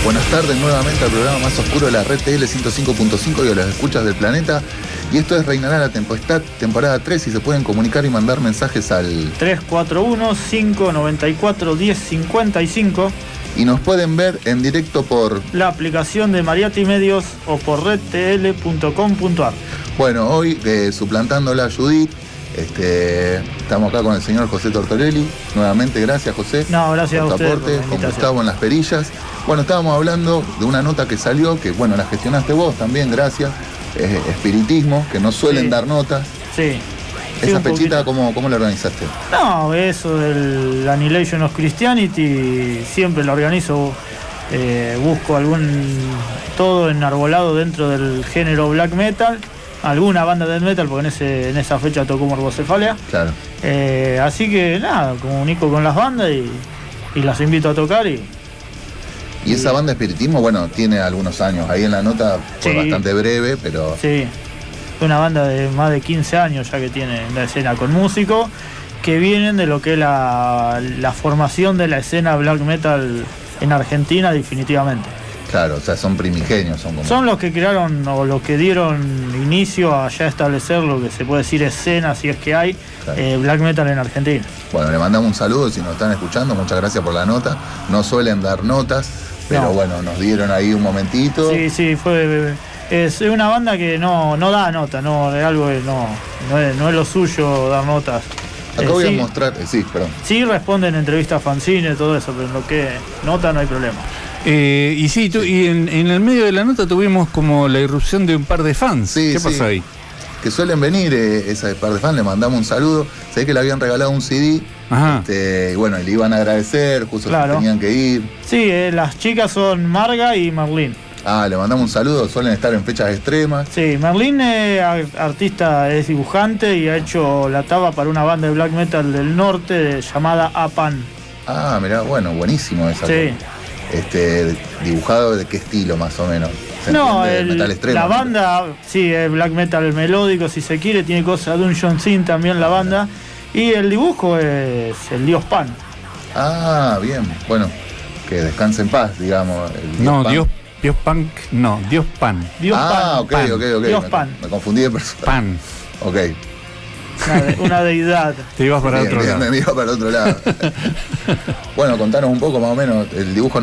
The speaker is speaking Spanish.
Buenas tardes nuevamente al programa más oscuro de la red TL 105.5 y a las escuchas del planeta. Y esto es Reinará la Tempestad, temporada 3, y se pueden comunicar y mandar mensajes al 341-594-1055. Y nos pueden ver en directo por la aplicación de Mariati Medios o por redtl.com.ar. Bueno, hoy suplantándola a Judith. Estamos acá con el señor José Tortorelli. Nuevamente, gracias, José. No, gracias por a ustedes. Aporte, con Gustavo en las perillas. Bueno, estábamos hablando de una nota que salió, que bueno, la gestionaste vos también, gracias. Espiritismo, que no suelen dar notas. Sí. ¿Esa fechita cómo la organizaste? No, eso del Annihilation of Christianity siempre lo organizo. Busco todo enarbolado dentro del género black metal. Alguna banda de death metal, porque en esa fecha tocó Morbocefalia. Claro. Así que nada, comunico con las bandas y las invito a tocar. Y esa banda Espiritismo, bueno, tiene algunos años. Ahí en la nota fue bastante breve, pero... Sí, una banda de más de 15 años ya que tiene en la escena, con músicos que vienen de lo que es la formación de la escena black metal en Argentina, definitivamente. Claro, o sea, son primigenios. Son los que crearon o los que dieron inicio a ya establecer lo que se puede decir escena, si es que hay, claro. Black metal en Argentina. Bueno, le mandamos un saludo si nos están escuchando, muchas gracias por la nota. No suelen dar notas, pero bueno, nos dieron ahí un momentito. Sí, es una banda que no da nota, no es algo que no es lo suyo dar notas. Acá voy a mostrar, perdón. Sí, responden entrevistas fanzines, todo eso, pero en lo que nota no hay problema. Y en el medio de la nota tuvimos como la irrupción de un par de fans. ¿Qué pasó ahí? Que suelen venir ese par de fans, le mandamos un saludo. Sé que le habían regalado un CD. Ajá. Y bueno, le iban a agradecer, justo claro. Tenían que ir. Sí, las chicas son Marga y Merlín. Le mandamos un saludo, suelen estar en fechas extremas. Sí, Merlín es artista, es dibujante y ha hecho la tapa para una banda de black metal del norte llamada Apan. Mirá, bueno, buenísimo esa. Sí. Dibujado de qué estilo más o menos. Metal extremo, la banda, sí, es black metal melódico si se quiere, tiene cosas de un John Sin también la banda, y el dibujo es el dios Pan. Bien, bueno, que descanse en paz, digamos. Dios Pan. Dios Pan. Ok. Dios Pan. Me confundí de persona. Pan. Ok. Una deidad. Te ibas para otro lado. Me iba para otro lado. Bueno, contanos un poco más o menos el dibujo.